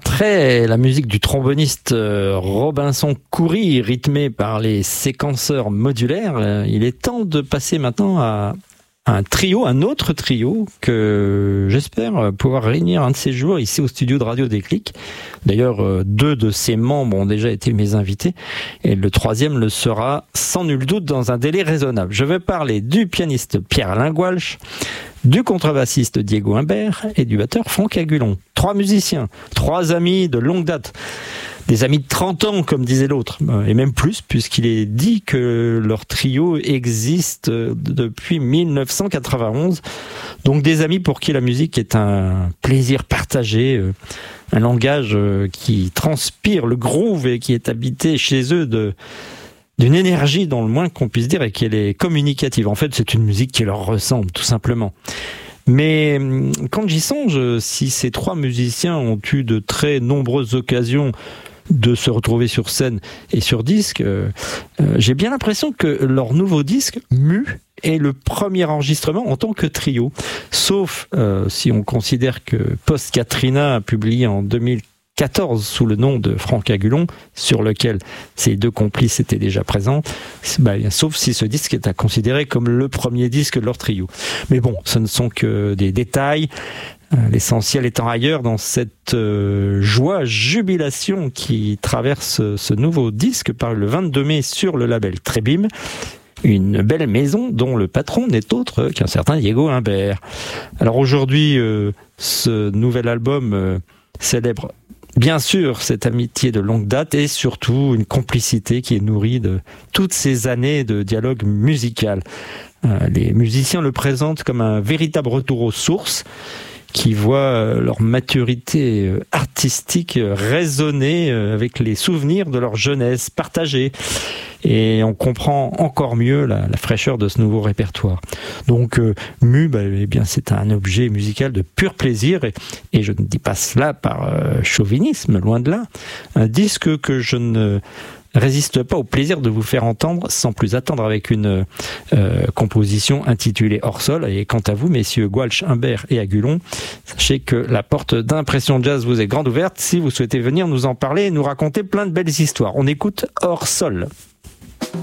Très la musique du tromboniste Robinson Coury, rythmée par les séquenceurs modulaires. Il est temps de passer maintenant à un autre trio que j'espère pouvoir réunir un de ces jours ici au studio de Radio Déclic. D'ailleurs, 2 de ses membres ont déjà été mes invités et le 3e le sera sans nul doute dans un délai raisonnable. Je vais parler du pianiste Pierre Lingualch, du contrebassiste Diego Humbert et du batteur Franck Agulon. 3 musiciens, 3 amis de longue date. Des amis de 30 ans, comme disait l'autre, et même plus, puisqu'il est dit que leur trio existe depuis 1991. Donc des amis pour qui la musique est un plaisir partagé, un langage qui transpire le groove et qui est habité chez eux d'une énergie, dans le moins qu'on puisse dire, et qu'elle est communicative. En fait, c'est une musique qui leur ressemble, tout simplement. Mais quand j'y songe, si ces 3 musiciens ont eu de très nombreuses occasions de se retrouver sur scène et sur disque, j'ai bien l'impression que leur nouveau disque, Mu, est le premier enregistrement en tant que trio. Sauf si on considère que Post Katrina a publié en 2014 sous le nom de Franck Agulon, sur lequel ces 2 complices étaient déjà présents, sauf si ce disque est à considérer comme le premier disque de leur trio. Mais bon, ce ne sont que des détails, l'essentiel étant ailleurs dans cette joie, jubilation qui traverse ce nouveau disque paru le 22 mai sur le label Trébim, une belle maison dont le patron n'est autre qu'un certain Diego Humbert. Alors aujourd'hui, ce nouvel album célèbre bien sûr cette amitié de longue date et surtout une complicité qui est nourrie de toutes ces années de dialogue musical. Les musiciens le présentent comme un véritable retour aux sources qui voit leur maturité artistique résonner avec les souvenirs de leur jeunesse partagée. Et on comprend encore mieux la fraîcheur de ce nouveau répertoire. Donc Mu, eh bien, c'est un objet musical de pur plaisir et je ne dis pas cela par chauvinisme, loin de là. Un disque que je ne résiste pas au plaisir de vous faire entendre sans plus attendre avec une composition intitulée Hors Sol. Et quant à vous, messieurs Gualch, Humbert et Agulon, sachez que la porte d'Impression Jazz vous est grande ouverte si vous souhaitez venir nous en parler et nous raconter plein de belles histoires. On écoute Hors Sol.